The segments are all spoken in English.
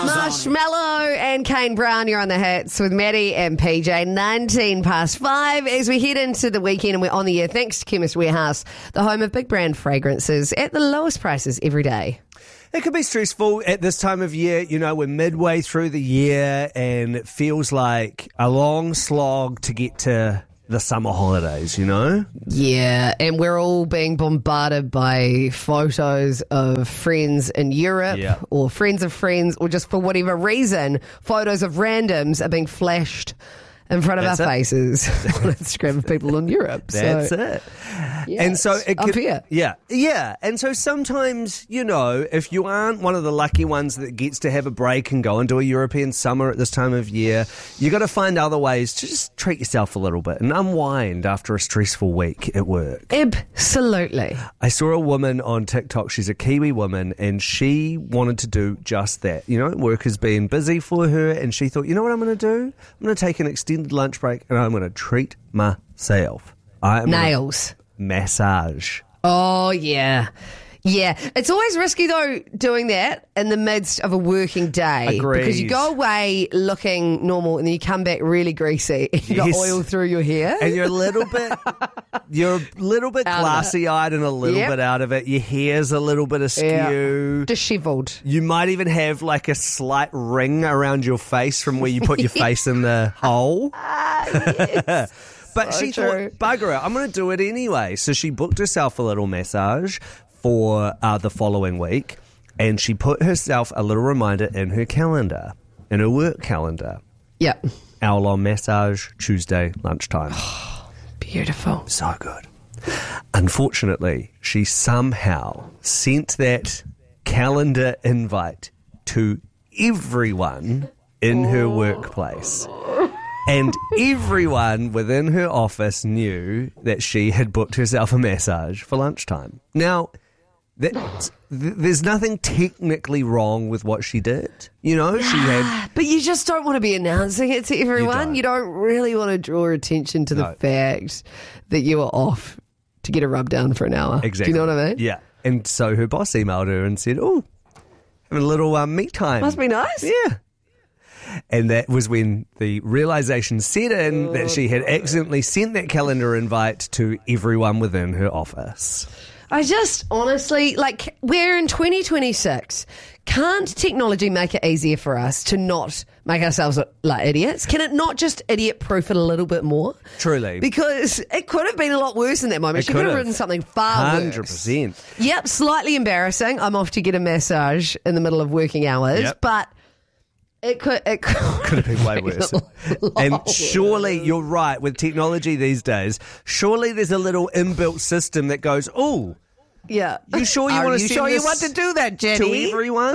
Marshmallow and Kane Brown, you're on the hits with Maddie and PJ, 5:19 as we head into the weekend and we're on the air thanks to Chemist Warehouse, the home of big brand fragrances at the lowest prices every day. It can be stressful at this time of year. You know, we're midway through the year and it feels like a long slog to get to the summer holidays, you know? Yeah, and we're all being bombarded by photos of friends in Europe or friends of friends, or just for whatever reason, photos of randoms are being flashed in front of our faces on Instagram of people in Europe. That's it. Yeah, and so it unfair. Yeah. And so sometimes, you know, if you aren't one of the lucky ones that gets to have a break and go and do a European summer at this time of year, you got to find other ways to just treat yourself a little bit and unwind after a stressful week at work. Absolutely. I saw a woman on TikTok. She's a Kiwi woman and she wanted to do just that. You know, work has been busy for her and she thought, you know what I'm going to do? I'm going to take an extended lunch break and I'm going to treat myself. Nails. Massage. Oh, yeah. Yeah. It's always risky, though, doing that in the midst of a working day. Agreed. Because you go away looking normal and then you come back really greasy and you got oil through your hair. And you're a little bit glassy-eyed and a little bit out of it. Your hair's a little bit askew. Yeah. Dishevelled. You might even have like a slight ring around your face from where you put your face in the hole. Yes. But she thought, bugger it, I'm going to do it anyway. So she booked herself a little massage for the following week, and she put herself a little reminder in her calendar, in her work calendar. Yep. Hour-long massage, Tuesday, lunchtime. Beautiful. So good. Unfortunately, she somehow sent that calendar invite to everyone in her workplace. And everyone within her office knew that she had booked herself a massage for lunchtime. Now, there's nothing technically wrong with what she did. You know, she had... But you just don't want to be announcing it to everyone. You don't really want to draw attention to the fact that you were off to get a rub down for an hour. Exactly. Do you know what I mean? Yeah. And so her boss emailed her and said, oh, having a little meet time. Must be nice. Yeah. And that was when the realization set in that she had accidentally sent that calendar invite to everyone within her office. I just honestly, like, we're in 2026. Can't technology make it easier for us to not make ourselves look like idiots? Can it not just idiot-proof it a little bit more? Truly. Because it could have been a lot worse in that moment. She could have written something far 100%. worse. 100%. Yep, slightly embarrassing. I'm off to get a massage in the middle of working hours, but... It could have been way worse. And surely, you're right, with technology these days, surely there's a little inbuilt system that goes, oh, yeah. You sure you want to send you this want to do that, Jenny? To everyone?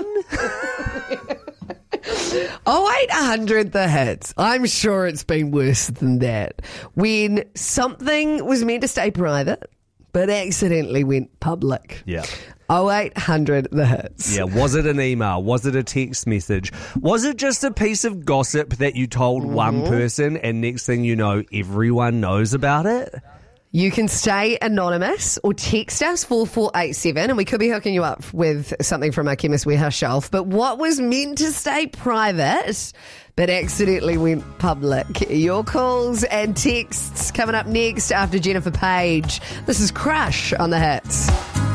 0800 the hits. I'm sure it's been worse than that. When something was meant to stay private, but accidentally went public. Yeah. 0800 the hits. Yeah, was it an email? Was it a text message? Was it just a piece of gossip that you told one person and next thing you know, everyone knows about it? You can stay anonymous or text us 4487 and we could be hooking you up with something from our Chemist Warehouse shelf. But what was meant to stay private but accidentally went public? Your calls and texts coming up next after Jennifer Page. This is Crush on the Hits.